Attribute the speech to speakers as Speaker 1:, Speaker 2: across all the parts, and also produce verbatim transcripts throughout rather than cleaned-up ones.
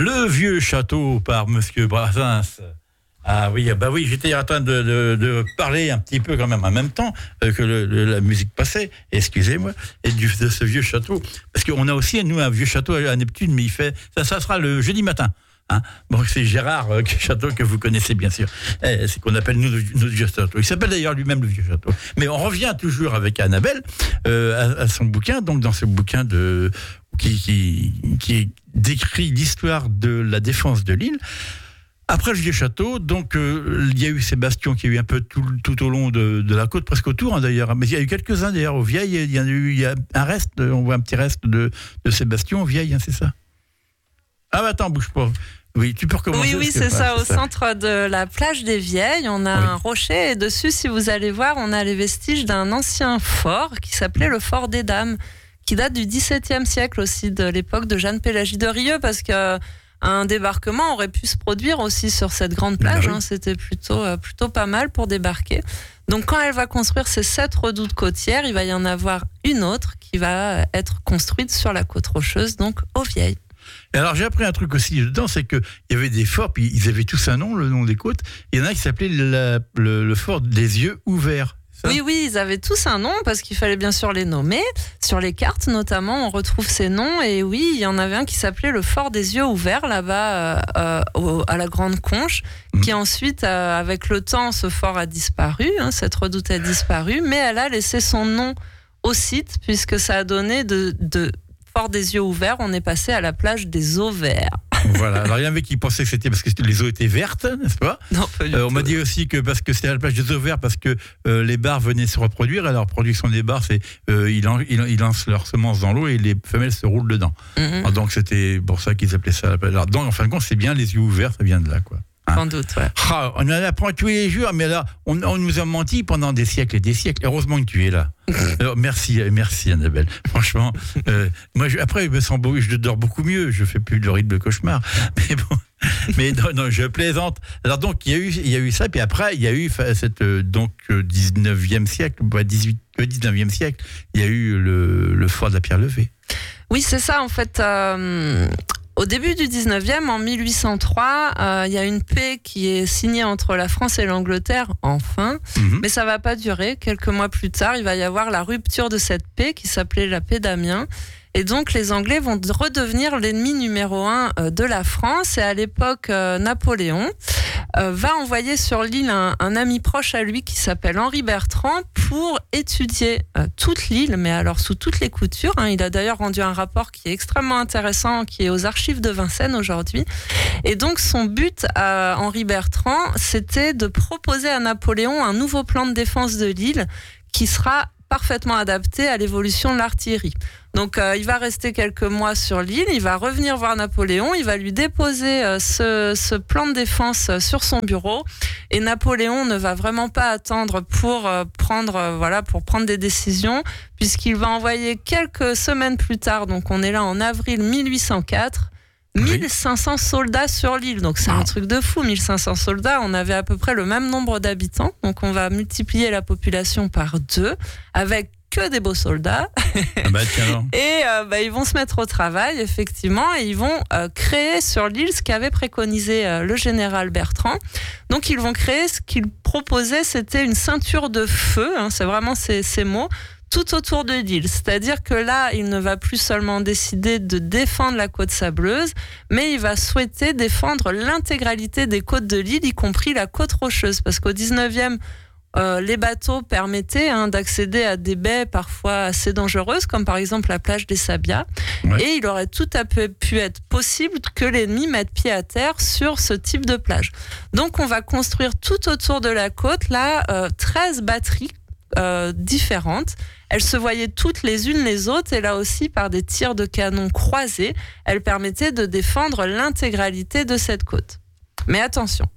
Speaker 1: Le vieux château par Monsieur Brassens. Ah oui, bah oui, j'étais en train de, de, de parler un petit peu quand même en même temps euh, que le, le, la musique passait, excusez-moi, et du, de ce vieux château. Parce qu'on a aussi, nous, un vieux château à Neptune, mais il fait, ça, ça sera le jeudi matin. Hein, bon, c'est Gérard euh, Château que vous connaissez bien sûr. Eh, c'est qu'on appelle nous notre vieux château. Il s'appelle d'ailleurs lui-même le vieux château. Mais on revient toujours avec Annabelle euh, à, à son bouquin. Donc dans ce bouquin de qui, qui, qui décrit l'histoire de la défense de l'île. Après le vieux château, donc euh, il y a eu ces bastions qui a eu un peu tout, tout au long de, de la côte, presque autour hein, d'ailleurs. Mais il y a eu quelques-uns d'ailleurs au Vieil. Il y en a eu, il y a un reste. On voit un petit reste de, de ces bastions au Vieil, hein, c'est ça. Ah bah attends, bouge pas. Oui, tu peux recommencer.
Speaker 2: Oui, oui, c'est ça. Au centre de la plage des Vieilles, on a oui. un rocher et dessus, si vous allez voir, on a les vestiges d'un ancien fort qui s'appelait le fort des Dames, qui date du dix-septième siècle aussi, de l'époque de Jeanne-Pélagie de Rieux, parce que un débarquement aurait pu se produire aussi sur cette grande plage. Bah oui. hein, c'était plutôt, euh, plutôt pas mal pour débarquer. Donc quand elle va construire ces sept redoutes côtières, il va y en avoir une autre qui va être construite sur la côte rocheuse, donc aux Vieilles.
Speaker 1: Et alors j'ai appris un truc aussi dedans, c'est qu'il y avait des forts, puis ils avaient tous un nom, le nom des côtes. Il y en a qui s'appelait la, le, le fort des yeux ouverts. Ça
Speaker 2: oui, oui, ils avaient tous un nom parce qu'il fallait bien sûr les nommer. Sur les cartes notamment, on retrouve ces noms. Et oui, il y en avait un qui s'appelait le fort des yeux ouverts, là-bas euh, au, à la Grande Conche, mmh. qui ensuite, euh, avec le temps, ce fort a disparu, hein, cette redoute a disparu, mais elle a laissé son nom au site puisque ça a donné de... de Fort des yeux ouverts, on est passé à la plage des eaux verts.
Speaker 1: Voilà, alors il y en avait qui pensaient que c'était parce que les eaux étaient vertes, n'est-ce pas ?
Speaker 2: Non, pas du
Speaker 1: euh,
Speaker 2: tout.
Speaker 1: On m'a dit aussi que parce que c'était à la plage des eaux verts, parce que euh, les bars venaient se reproduire, et la reproduction des bars, c'est euh, ils, en, ils, ils lancent leurs semences dans l'eau et les femelles se roulent dedans. Mm-hmm. Alors, donc c'était pour ça qu'ils appelaient ça la plage. Alors, donc en fin de compte, c'est bien les yeux ouverts, ça vient de là, quoi.
Speaker 2: Hein. Sans doute, ouais.
Speaker 1: Ah, on en apprend tous les jours, mais là, on, on nous a menti pendant des siècles et des siècles. Heureusement que tu es là. Alors, merci, merci Annabelle. Franchement, euh, moi, je, après, je me sens beau, je dors beaucoup mieux. Je fais plus d'horribles cauchemars. Mais bon, mais non, non, je plaisante. Alors donc, il y a eu, il y a eu ça, puis après, il y a eu cette donc dix-neuvième siècle, dix-huit, dix-neuvième siècle, il y a eu le, le fort de la Pierre Levée.
Speaker 2: Oui, c'est ça, en fait. Euh... Au début du dix-neuvième, en mille huit cent trois, euh, il y a une paix qui est signée entre la France et l'Angleterre, enfin, mmh. mais ça va pas durer. Quelques mois plus tard, il va y avoir la rupture de cette paix qui s'appelait la paix d'Amiens. Et donc, les Anglais vont redevenir l'ennemi numéro un de la France. Et à l'époque, euh, Napoléon euh, va envoyer sur l'île un, un ami proche à lui qui s'appelle Henri Bertrand pour étudier euh, toute l'île, mais alors sous toutes les coutures. Hein. Il a d'ailleurs rendu un rapport qui est extrêmement intéressant, qui est aux archives de Vincennes aujourd'hui. Et donc, son but à Henri Bertrand, c'était de proposer à Napoléon un nouveau plan de défense de l'île qui sera parfaitement adapté à l'évolution de l'artillerie. Donc, euh, il va rester quelques mois sur l'île, il va revenir voir Napoléon, il va lui déposer euh, ce, ce plan de défense euh, sur son bureau, et Napoléon ne va vraiment pas attendre pour euh, prendre, euh, voilà, pour prendre des décisions, puisqu'il va envoyer quelques semaines plus tard, donc on est là en avril mille huit cent quatre, mille cinq cents soldats sur l'île, donc c'est un truc de fou, mille cinq cents soldats, on avait à peu près le même nombre d'habitants, donc on va multiplier la population par deux, avec que des beaux soldats.
Speaker 1: Ah bah, tiens,
Speaker 2: et euh, bah, ils vont se mettre au travail, effectivement, et ils vont euh, créer sur l'île ce qu'avait préconisé euh, le général Bertrand. Donc ils vont créer ce qu'il proposait, c'était une ceinture de feu, hein, c'est vraiment ces, ces mots, tout autour de l'île. C'est-à-dire que là, il ne va plus seulement décider de défendre la côte sableuse, mais il va souhaiter défendre l'intégralité des côtes de l'île, y compris la côte rocheuse. Parce qu'au dix-neuvième, euh, les bateaux permettaient hein, d'accéder à des baies parfois assez dangereuses, comme par exemple la plage des Sabias. Ouais. Et il aurait tout à peu pu être possible que l'ennemi mette pied à terre sur ce type de plage. Donc on va construire tout autour de la côte, là, euh, treize batteries Euh, différentes. Elles se voyaient toutes les unes les autres et là aussi par des tirs de canon croisés, elles permettaient de défendre l'intégralité de cette côte. Mais attention,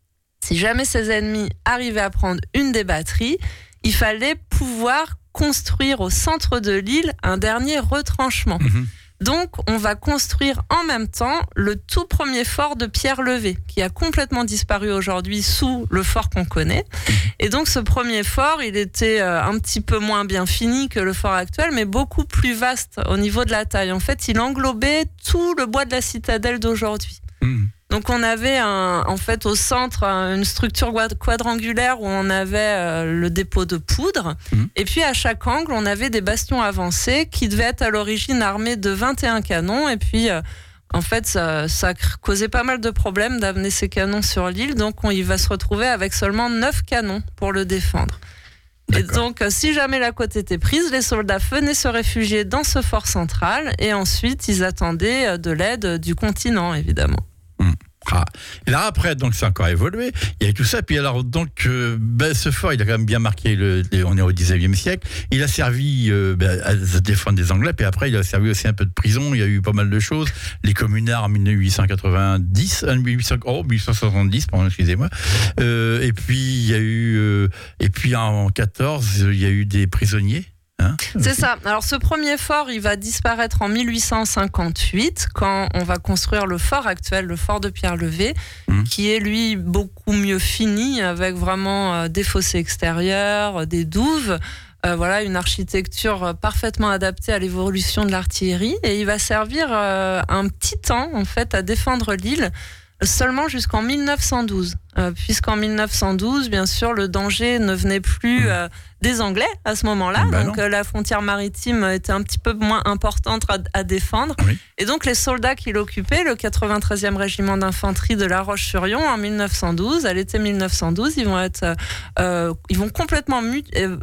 Speaker 2: si jamais ces ennemis arrivaient à prendre une des batteries, il fallait pouvoir construire au centre de l'île un dernier retranchement. Mmh. Donc, on va construire en même temps le tout premier fort de Pierre Levée, qui a complètement disparu aujourd'hui sous le fort qu'on connaît. Et donc, ce premier fort, il était un petit peu moins bien fini que le fort actuel, mais beaucoup plus vaste au niveau de la taille. En fait, il englobait tout le bois de la citadelle d'aujourd'hui. Donc on avait un, en fait au centre une structure quadrangulaire où on avait euh, le dépôt de poudre. Mmh. Et puis à chaque angle, on avait des bastions avancés qui devaient être à l'origine armés de vingt et un canons. Et puis euh, en fait, ça, ça causait pas mal de problèmes d'amener ces canons sur l'île. Donc on y va se retrouver avec seulement neuf canons pour le défendre. D'accord. Et donc, si jamais la côte était prise, les soldats venaient se réfugier dans ce fort central et ensuite, ils attendaient de l'aide du continent, évidemment.
Speaker 1: Mmh. Ah. Et là, après, donc, ça a encore évolué. Il y a eu tout ça. Puis alors, donc, euh, ben, ce fort, il a quand même bien marqué, le, on est au dix-neuvième siècle. Il a servi euh, ben, à se défendre des Anglais. Puis après, il a servi aussi un peu de prison. Il y a eu pas mal de choses. Les communards en mille huit cent quatre-vingt-dix, euh, mille huit cents, oh, mille huit cent soixante-dix, pardon, excusez-moi. Euh, et puis, il y a eu, euh, et puis en quatorze, il y a eu des prisonniers. Hein,
Speaker 2: c'est aussi. Ça. Alors ce premier fort, il va disparaître en mille huit cent cinquante-huit quand on va construire le fort actuel, le fort de Pierre-Levé, mmh. qui est lui beaucoup mieux fini avec vraiment euh, des fossés extérieurs, des douves. Euh, voilà, une architecture parfaitement adaptée à l'évolution de l'artillerie et il va servir euh, un petit temps en fait à défendre l'île. Seulement jusqu'en mille neuf cent douze, euh, puisqu'en mille neuf cent douze, bien sûr, le danger ne venait plus euh, des Anglais à ce moment-là, bah donc euh, la frontière maritime était un petit peu moins importante à, à défendre, oui. Et donc les soldats qui l'occupaient, le quatre-vingt-treizième régiment d'infanterie de La Roche-sur-Yon en mille neuf cent douze, à l'été mille neuf cent douze, ils vont être, euh, ils vont complètement mut- euh,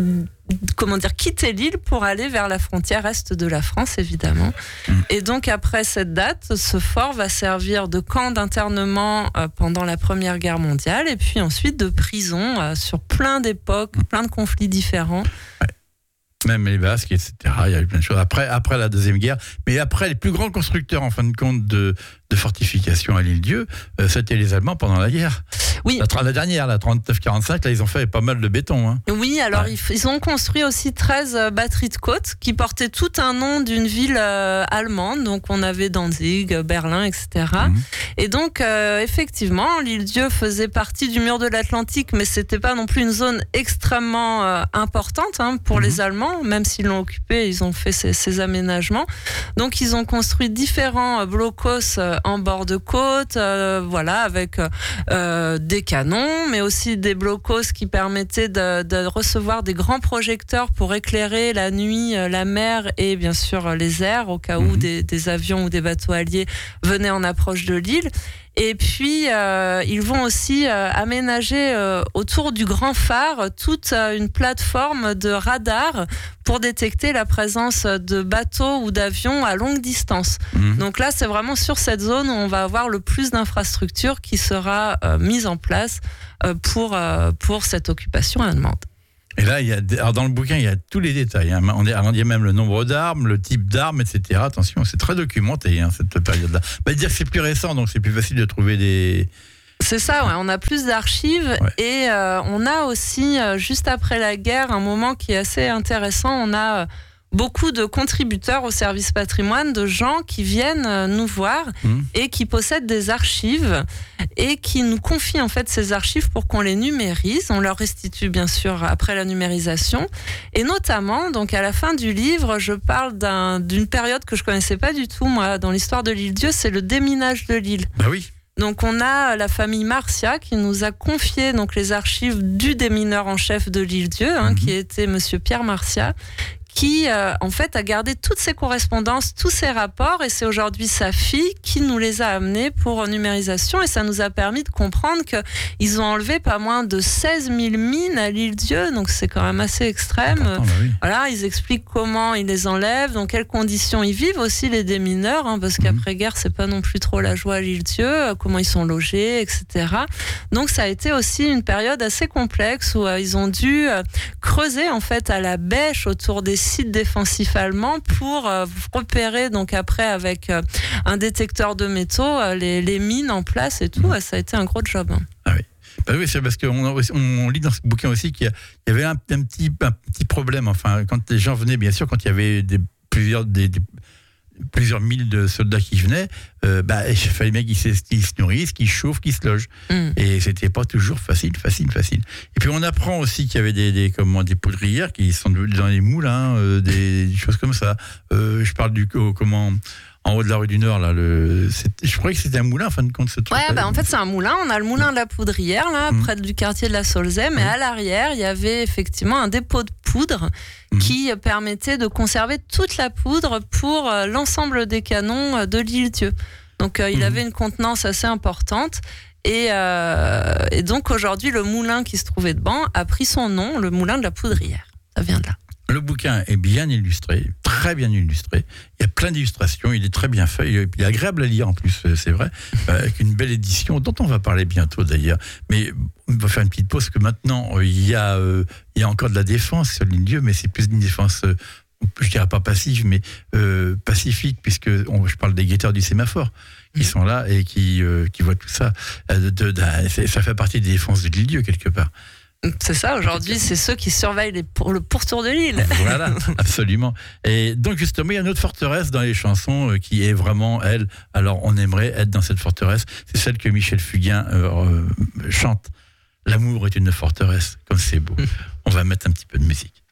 Speaker 2: comment dire, quitter l'île pour aller vers la frontière est de la France, évidemment. Mmh. Et donc, après cette date, ce fort va servir de camp d'internement euh, pendant la Première Guerre mondiale et puis ensuite de prison euh, sur plein d'époques, mmh. plein de conflits différents.
Speaker 1: Ouais. Même les Basques, et cetera. Il y a eu plein de choses. Après, après la Deuxième Guerre, mais après, les plus grands constructeurs, en fin de compte, de, de fortifications à l'île-Dieu, euh, c'était les Allemands pendant la guerre.
Speaker 2: Oui.
Speaker 1: La, la dernière, la trente-neuf quarante-cinq, là, ils ont fait pas mal de béton. Hein.
Speaker 2: Oui, alors
Speaker 1: ouais.
Speaker 2: ils, ils ont construit aussi treize euh, batteries de côte qui portaient tout un nom d'une ville euh, allemande. Donc, on avait Danzig, Berlin, et cetera. Mmh. Et donc, euh, effectivement, l'île-Dieu faisait partie du mur de l'Atlantique, mais c'était pas non plus une zone extrêmement euh, importante hein, pour mmh. les Allemands. Même s'ils l'ont occupé, ils ont fait ces, ces aménagements. Donc, ils ont construit différents euh, blocos euh, en bord de côte, euh, voilà, avec euh, des canons, mais aussi des blocos qui permettaient de, de recevoir des grands projecteurs pour éclairer la nuit, euh, la mer et bien sûr les airs, au cas où mmh. des, des avions ou des bateaux alliés venaient en approche de l'île. Et puis, euh, ils vont aussi euh, aménager euh, autour du grand phare toute euh, une plateforme de radar pour détecter la présence de bateaux ou d'avions à longue distance. Mmh. Donc là, c'est vraiment sur cette zone où on va avoir le plus d'infrastructures qui sera euh, mise en place euh, pour, euh, pour cette occupation allemande.
Speaker 1: Et là, il y a, alors dans le bouquin, il y a tous les détails. Hein. On, est, on dit même le nombre d'armes, le type d'armes, et cetera. Attention, c'est très documenté, hein, cette période-là. Bah, dire que c'est plus récent, donc c'est plus facile de trouver des...
Speaker 2: C'est ça, ouais. On a plus d'archives ouais. et euh, on a aussi, euh, juste après la guerre, un moment qui est assez intéressant. On a... Euh, beaucoup de contributeurs au service patrimoine, de gens qui viennent nous voir mmh. et qui possèdent des archives et qui nous confient en fait ces archives pour qu'on les numérise. On leur restitue bien sûr après la numérisation. Et notamment, donc à la fin du livre, je parle d'un, d'une période que je connaissais pas du tout moi dans l'histoire de l'île-Dieu, c'est le déminage de l'île.
Speaker 1: Bah oui.
Speaker 2: Donc on a la famille Marcia qui nous a confié donc les archives du démineur en chef de l'île-Dieu, hein, mmh. qui était Monsieur Pierre Marcia, qui, euh, en fait, a gardé toutes ses correspondances, tous ses rapports, et c'est aujourd'hui sa fille qui nous les a amenés pour numérisation, et ça nous a permis de comprendre qu'ils ont enlevé pas moins de seize mille mines à l'île-Dieu, donc c'est quand même assez extrême.
Speaker 1: Bah oui.
Speaker 2: Voilà, ils expliquent comment ils les enlèvent, dans quelles conditions ils vivent aussi, les démineurs, hein, parce qu'après-guerre, c'est pas non plus trop la joie à l'île-Dieu, comment ils sont logés, et cetera. Donc ça a été aussi une période assez complexe où euh, ils ont dû euh, creuser, en fait, à la bêche autour des sites défensifs allemands pour euh, repérer donc après avec euh, un détecteur de métaux euh, les, les mines en place et tout. Mmh. Ça a été un gros job. Hein.
Speaker 1: Ah oui. Bah oui, c'est parce qu'on on, on lit dans ce bouquin aussi qu'il y, a, il y avait un, un, petit, un petit problème. Enfin, quand les gens venaient, bien sûr, quand il y avait des, plusieurs des, des plusieurs mille de soldats qui venaient, euh, bah, il fallait bien qu'ils se, qu'ils se nourrissent, qu'ils chauffent, qu'ils se logent. Mm. Et c'était pas toujours facile, facile, facile. Et puis on apprend aussi qu'il y avait des, des, comment, des poudrières qui sont dans les moules, hein, euh, des, des choses comme ça. Euh, je parle du comment en haut de la rue du Nord, là, le, je croyais que c'était un moulin, en fin de compte, ce truc.
Speaker 2: Ouais, bah, en fait, c'est un moulin. On a le moulin de la Poudrière, là, mmh. près du quartier de la Saulzay, mais mmh. à l'arrière, il y avait effectivement un dépôt de poudre mmh. qui permettait de conserver toute la poudre pour euh, l'ensemble des canons de l'Île-Dieu. Donc, euh, il mmh. avait une contenance assez importante. Et, euh, et donc, aujourd'hui, le moulin qui se trouvait devant a pris son nom, le moulin de la Poudrière. Ça vient de là.
Speaker 1: Le bouquin est bien illustré, très bien illustré. Il y a plein d'illustrations, il est très bien fait, il est agréable à lire en plus, c'est vrai, avec une belle édition dont on va parler bientôt d'ailleurs. Mais on va faire une petite pause, parce que maintenant, il y a, euh, il y a encore de la défense sur l'île-Dieu, mais c'est plus une défense, euh, je dirais pas passive, mais euh, pacifique, puisque on, je parle des guetteurs du sémaphore, qui sont là et qui, euh, qui voient tout ça. Euh, de, de, ça fait partie des défenses de l'île-Dieu, quelque part.
Speaker 2: C'est ça, aujourd'hui, c'est ceux qui surveillent les pour, le pourtour de l'île.
Speaker 1: Voilà, absolument. Et donc, justement, il y a une autre forteresse dans les chansons euh, qui est vraiment, elle, alors on aimerait être dans cette forteresse. C'est celle que Michel Fugain euh, euh, chante. L'amour est une forteresse, comme c'est beau. On va mettre un petit peu de musique.